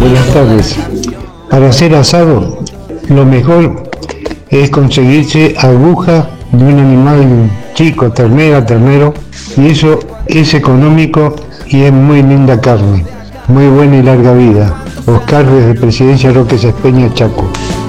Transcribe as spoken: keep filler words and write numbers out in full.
buenas tardes. Para hacer asado, lo mejor es conseguirse aguja de un animal chico, ternera, ternero, y eso es económico y es muy linda carne, muy buena y larga vida. Oscar desde Presidencia Roque Sespeña, Chaco.